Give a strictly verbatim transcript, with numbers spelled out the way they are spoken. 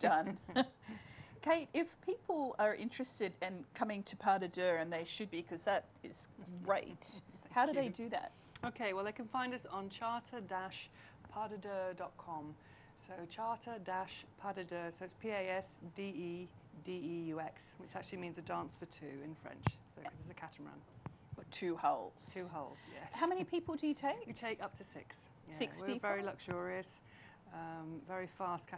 done. Kate, if people are interested in coming to Pas de Deux, and they should be because that is great, how do you. they do that? Okay, well, they can find us on charter dash pas de deux dot com. So charter dash pas de deux, so it's P A S D E D E U X, which actually means a dance for two in French, so because it's a catamaran. Two holes. Two holes, yes. How many people do you take? We take up to six. Yeah, Six we're people? very luxurious, um, very fast